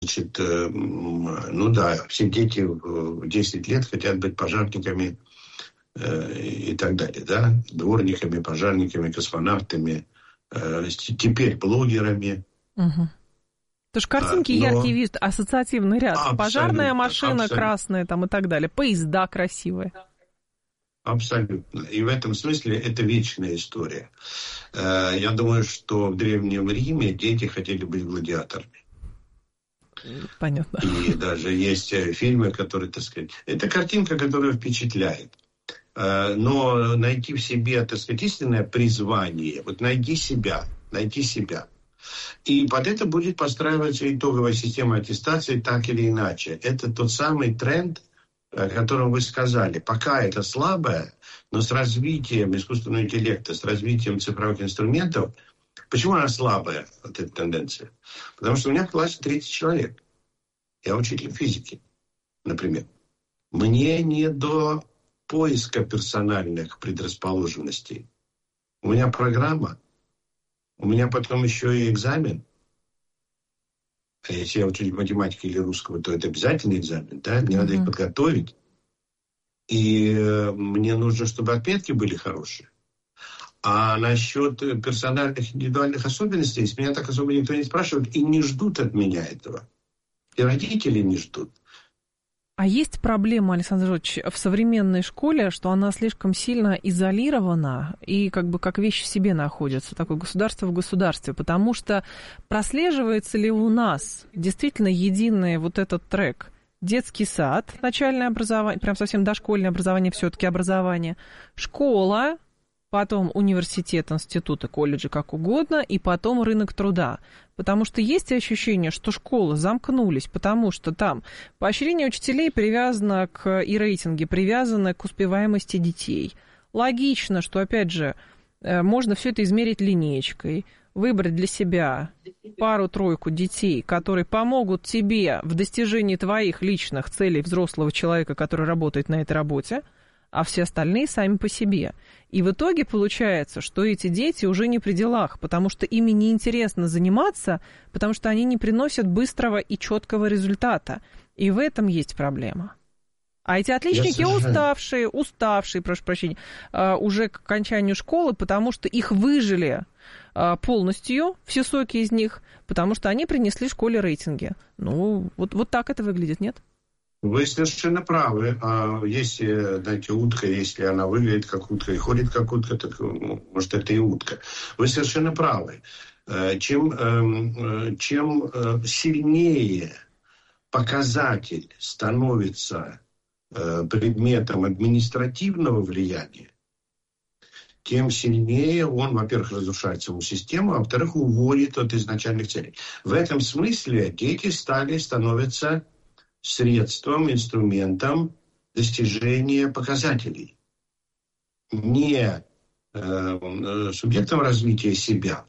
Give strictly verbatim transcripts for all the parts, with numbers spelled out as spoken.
Значит, ну да, все дети в десять лет хотят быть пожарниками и так далее, да, дворниками, пожарниками, космонавтами, теперь блогерами. Угу. Потому что картинки Но... яркие видят, ассоциативный ряд. Абсолютно, пожарная машина абсолютно. красная там и так далее, поезда красивые. Абсолютно. И в этом смысле это вечная история. Я думаю, что в Древнем Риме дети хотели быть гладиаторами. Понятно. И даже есть фильмы, которые, так сказать... Это картинка, которая впечатляет. Но найти в себе, так сказать, истинное призвание, вот найди себя, найди себя. И под это будет подстраиваться итоговая система аттестации так или иначе. Это тот самый тренд, о котором вы сказали. Пока это слабое, но с развитием искусственного интеллекта, с развитием цифровых инструментов. Почему она слабая, вот эта тенденция? Потому что у меня в классе тридцать человек. Я учитель физики, например. Мне не до поиска персональных предрасположенностей. У меня программа, у меня потом еще и экзамен. А если я учитель математики или русского, то это обязательный экзамен, да? Мне mm-hmm. надо их подготовить. И э, мне нужно, чтобы отметки были хорошие. А насчет персональных, индивидуальных особенностей, с меня так особо никто не спрашивает и не ждут от меня этого. И родители не ждут. А есть проблема, Александр Жоржович, в современной школе, что она слишком сильно изолирована и как бы как вещь в себе находится, такое государство в государстве, потому что прослеживается ли у нас действительно единый вот этот трек? Детский сад, начальное образование, прям совсем дошкольное образование, все-таки образование, школа, потом университет, институты, колледжи, как угодно, и потом рынок труда. Потому что есть ощущение, что школы замкнулись, потому что там поощрение учителей привязано к, и рейтинги привязаны к успеваемости детей. Логично, что, опять же, можно все это измерить линеечкой, выбрать для себя пару-тройку детей, которые помогут тебе в достижении твоих личных целей взрослого человека, который работает на этой работе, а все остальные сами по себе. И в итоге получается, что эти дети уже не при делах, потому что ими неинтересно заниматься, потому что они не приносят быстрого и четкого результата. И в этом есть проблема. А эти отличники уставшие, уставшие, прошу прощения, уже к окончанию школы, потому что их выжили полностью, все соки из них, потому что они принесли школе рейтинги. Ну, вот, вот так это выглядит, нет? Вы совершенно правы. Если, знаете, утка, если она выглядит как утка и ходит как утка, так, может, это и утка. Вы совершенно правы. Чем, чем сильнее показатель становится предметом административного влияния, тем сильнее он, во-первых, разрушает саму систему, а во-вторых, уводит от изначальных целей. В этом смысле дети стали становятся средством, инструментом достижения показателей. Не э, субъектом развития себя,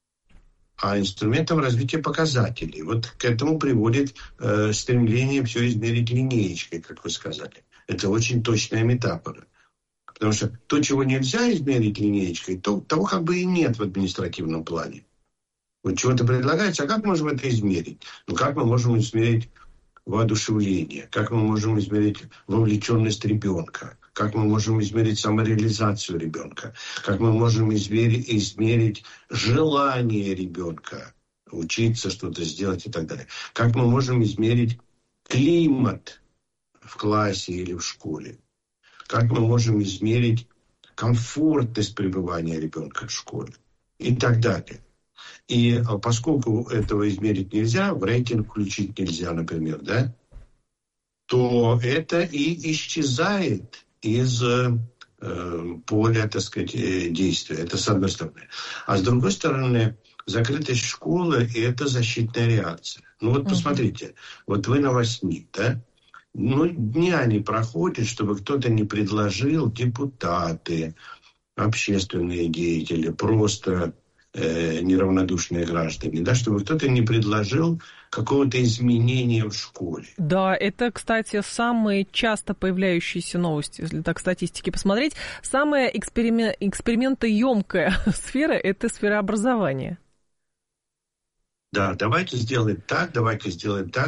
а инструментом развития показателей. Вот к этому приводит э, стремление все измерить линеечкой, как вы сказали. Это очень точная метафора. Потому что то, чего нельзя измерить линеечкой, то, того как бы и нет в административном плане. Вот чего-то предлагается, а как мы можем это измерить? Ну, как мы можем измерить воодушевление, как мы можем измерить вовлеченность ребенка, как мы можем измерить самореализацию ребенка, как мы можем измерить, измерить желание ребенка учиться, что-то сделать и так далее. Как мы можем измерить климат в классе или в школе. Как мы можем измерить комфортность пребывания ребенка в школе и так далее. И поскольку этого измерить нельзя, в рейтинг включить нельзя, например, да, то это и исчезает из э, поля, так сказать, действия. Это с одной стороны. А с другой стороны, закрытость школы – это защитная реакция. Ну вот посмотрите, вот вы на восьми, да? Ну, дня не проходит, чтобы кто-то не предложил, депутаты, общественные деятели, просто э, неравнодушные граждане, да, чтобы кто-то не предложил какого-то изменения в школе. Да, это, кстати, самые часто появляющиеся новости, если так статистики посмотреть. Самая эксперимен... экспериментоемкая сфера – это сфера образования. Да, давайте сделаем так, давайте сделаем так.